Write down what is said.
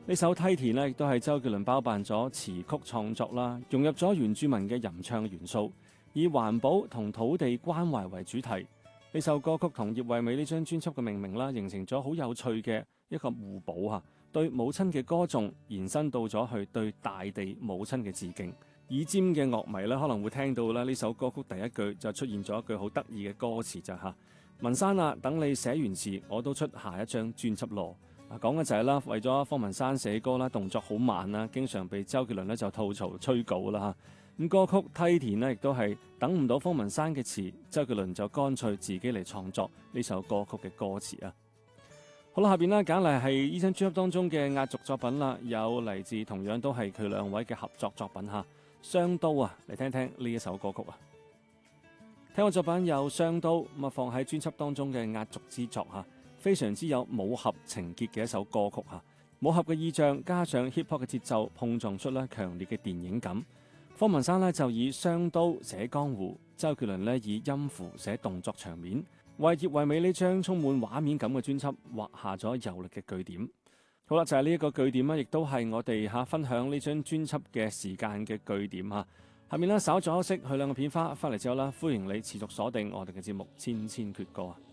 呢首梯田呢，亦都係周杰倫包辦咗詞曲創作啦，融入咗原住民嘅吟唱元素，以環保同土地關懷為主題。呢首歌曲同葉惠美呢張專輯嘅命名啦，形成咗好有趣嘅一個互補嚇，對母親嘅歌頌延伸到咗去對大地母親嘅致敬。耳尖嘅樂迷咧可能會聽到啦，呢首歌曲第一句就出現咗一句好得意嘅歌詞就嚇，文山啊，等你寫完詞，我都出下一張專輯咯。講嘅就係啦，為咗方文山寫歌啦，動作好慢啦，經常被周杰倫咧就吐槽催稿啦嚇。咁歌曲梯田呢，亦都係等唔到方文山嘅詞，周杰倫就乾脆自己嚟創作呢首歌曲嘅歌詞啊。好啦，下邊啦揀嚟係呢張專輯當中嘅壓軸作品啦，有嚟自同樣都係佢兩位嘅合作作品嚇，雙刀啊，嚟聽聽呢一首歌曲啊。聽過作品有雙刀，咁啊放喺專輯當中嘅壓軸之作嚇。非常之有武俠情結嘅一首歌曲嚇，武俠嘅意象加上 hip hop 嘅節奏，碰撞出咧強烈嘅電影感。方文山呢就以雙刀寫江湖，周杰倫呢以音符寫動作場面，為葉惠美呢張充滿畫面感嘅專輯畫下咗有力嘅句點。好啦，就係呢一個句點啦，亦都係我哋分享呢張專輯嘅時間嘅句點嚇。下面呢稍作休息，去兩個片花翻嚟之後啦，歡迎你持續鎖定我哋嘅節目《千千闕歌》啊！